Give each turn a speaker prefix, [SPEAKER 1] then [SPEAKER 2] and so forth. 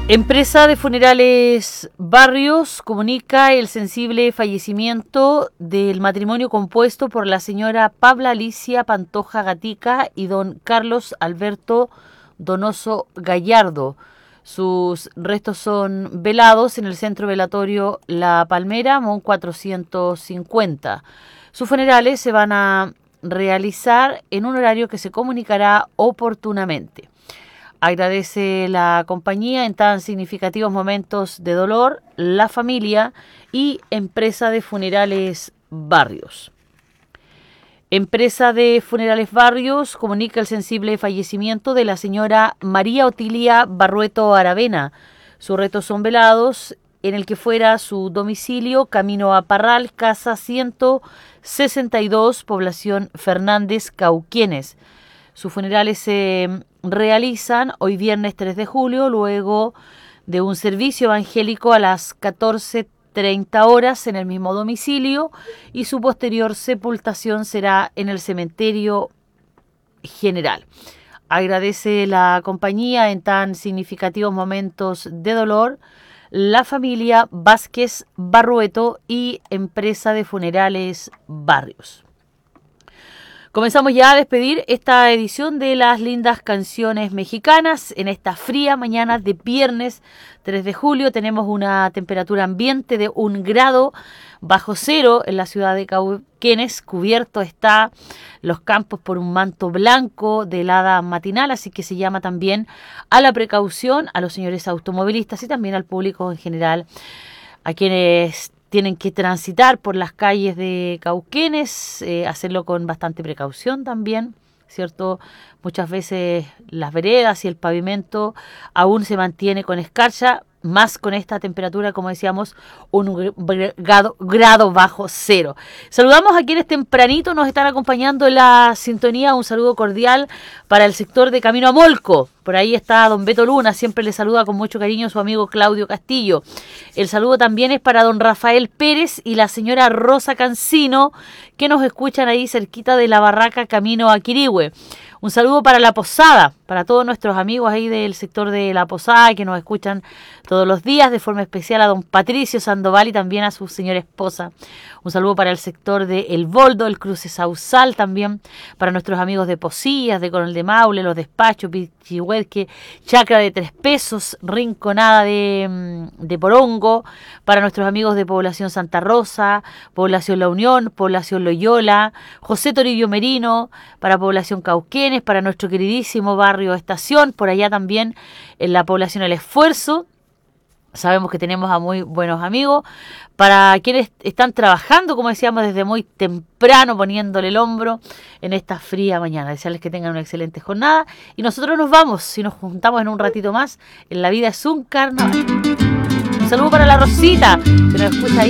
[SPEAKER 1] Empresa de Funerales Barrios comunica el sensible fallecimiento del matrimonio compuesto por la señora Pabla Alicia Pantoja Gatica y don Carlos Alberto Donoso Gallardo. Sus restos son velados en el centro velatorio La Palmera, Mon 450. Sus funerales se van a realizar en un horario que se comunicará oportunamente. Agradece la compañía en tan significativos momentos de dolor, la familia y Empresa de Funerales Barrios. Empresa de Funerales Barrios comunica el sensible fallecimiento de la señora María Otilia Barrueto Aravena. Sus restos son velados en el que fuera su domicilio, camino a Parral, casa 162, población Fernández, Cauquienes. Sus funerales se realizan hoy viernes 3 de julio, luego de un servicio evangélico a las 14:30 horas en el mismo domicilio, y su posterior sepultación será en el cementerio general. Agradece la compañía en tan significativos momentos de dolor, la familia Vázquez Barrueto y Empresa de Funerales Barrios. Comenzamos ya a despedir esta edición de las lindas canciones mexicanas. En esta fría mañana de viernes 3 de julio tenemos una temperatura ambiente de 1 grado bajo cero en la ciudad de Cauquenes. Cubierto está los campos por un manto blanco de helada matinal, así que se llama también a la precaución a los señores automovilistas y también al público en general, a quienes tienen que transitar por las calles de Cauquenes, hacerlo con bastante precaución también, ¿cierto? Muchas veces las veredas y el pavimento aún se mantiene con escarcha, más con esta temperatura, como decíamos, 1 grado bajo cero. Saludamos a quienes tempranito nos están acompañando en la sintonía. Un saludo cordial para el sector de Camino a Molco. Por ahí está don Beto Luna, siempre le saluda con mucho cariño su amigo Claudio Castillo. El saludo también es para don Rafael Pérez y la señora Rosa Cancino, que nos escuchan ahí cerquita de la barraca Camino a Quirihue. Un saludo para La Posada, para todos nuestros amigos ahí del sector de La Posada que nos escuchan todos los días, de forma especial a don Patricio Sandoval y también a su señora esposa. Un saludo para el sector de El Boldo, el Cruce Sausal, también para nuestros amigos de Posillas, de Coronel de Maule, Los Despachos, Pichihuelque, Chacra de 3 Pesos, Rinconada de Porongo, para nuestros amigos de Población Santa Rosa, Población La Unión, Población Loyola, José Toribio Merino, para Población Cauquenes, para nuestro queridísimo barrio Estación, por allá también en la Población El Esfuerzo. Sabemos que tenemos a muy buenos amigos, para quienes están trabajando, como decíamos, desde muy temprano, poniéndole el hombro en esta fría mañana. Desearles que tengan una excelente jornada y nosotros nos vamos, y nos juntamos en un ratito más en La Vida es un Carnaval. Un saludo para la Rosita, que nos escucha ahí